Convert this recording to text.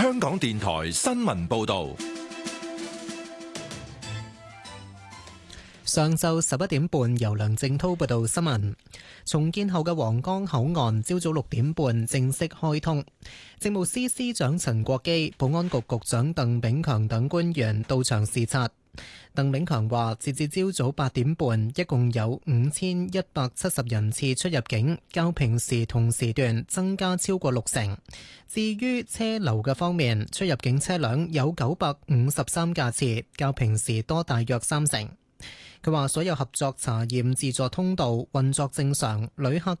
香港電台新聞報道。 上晝11點半，由梁正滔報道新聞。重建後嘅皇崗口岸朝早6點半正式開通。政務司司長陳國基、保安局局長鄧炳強等官員到場視察。鄧炳強話，截至朝早8點半，一共有5170人次出入境，較平時同時段增加超過60%。至於車流嘅方面，出入境車輛有953架次，較平時多大約30%。佢話：所有合作查驗自助通道運作正常，旅客